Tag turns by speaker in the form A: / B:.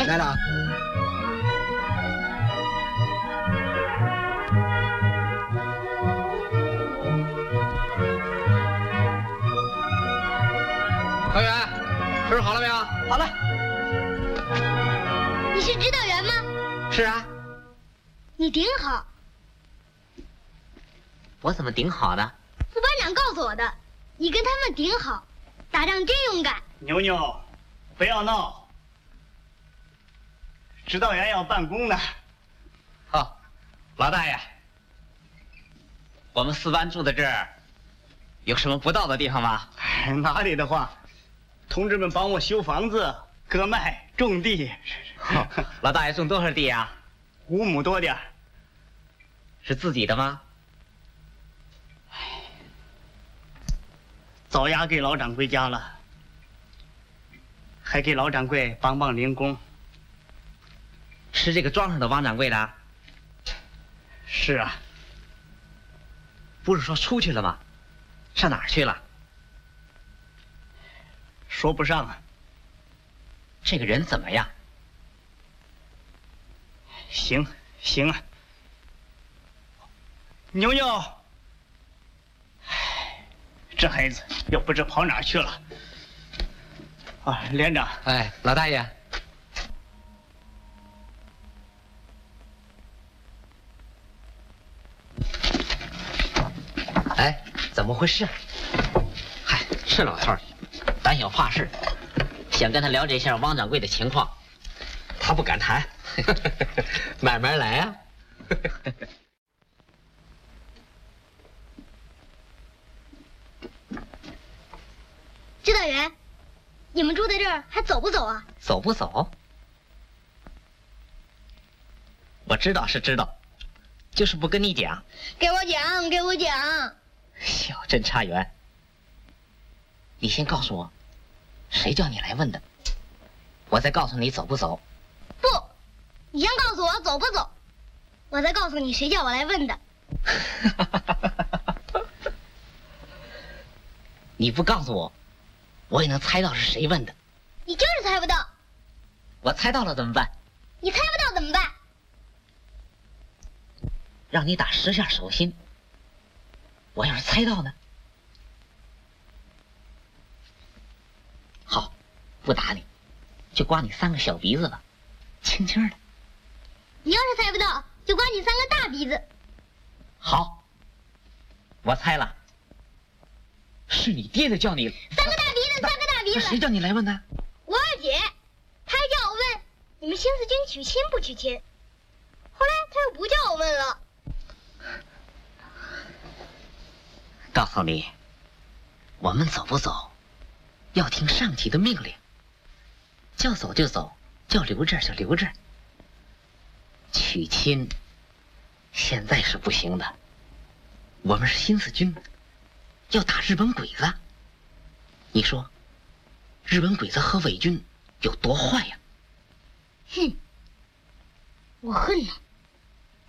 A: 来了。
B: 团员，收拾好了没有？
A: 好了。
C: 你是指导员吗？
B: 是啊。
C: 你顶好。
B: 我怎么顶好呢？
C: 副班长告诉我的，你跟他们顶好，打仗真勇敢。
D: 牛牛，不要闹，指导员要办公呢。
B: 哦，老大爷，我们四班住在这儿，有什么不到的地方吗？
D: 哪里的话，同志们帮我修房子、割麦、种地。
B: 哦，老大爷种多少地啊
D: ？5亩多点儿。
B: 是自己的吗？
D: 早押给老掌柜家了，还给老掌柜帮帮零工。
B: 是这个庄上的王掌柜的？
D: 是啊。
B: 不是说出去了吗？上哪儿去了？
D: 说不上啊。
B: 这个人怎么样？
D: 行啊。牛牛，这孩子又不知跑哪儿去了。啊，连长。
B: 哎，老大爷。哎，怎么回事？嗨，是老头儿，胆小怕事，想跟他了解一下汪掌柜的情况，他不敢谈。慢慢来啊。
C: 指导员，你们住在这儿还走不走啊？
B: 走不走？我知道是知道，就是不跟你讲。
C: 给我讲，给我讲。
B: 小侦查员，你先告诉我，谁叫你来问的？我再告诉你走不走。
C: 不，你先告诉我走不走，我再告诉你谁叫我来问的。
B: 你不告诉我，我也能猜到是谁问的。
C: 你就是猜不到。
B: 我猜到了怎么办？
C: 你猜不到怎么办？
B: 让你打10下手心。我要是猜到呢？好，不打你，就刮你3个小鼻子吧，轻轻的。
C: 你要是猜不到，就刮你3个大鼻子。
B: 好，我猜了，是你爹的叫你。
C: 3个大鼻子，3个大鼻子。
B: 谁叫你来问的？
C: 我二姐，她还叫我问你们新四军娶亲不娶亲，后来她又不叫我问了。
B: 告诉你，我们走不走，要听上级的命令。叫走就走，叫留这儿就留这儿。娶亲，现在是不行的。我们是新四军，要打日本鬼子。你说，日本鬼子和伪军有多坏呀？
C: 哼，我恨呐。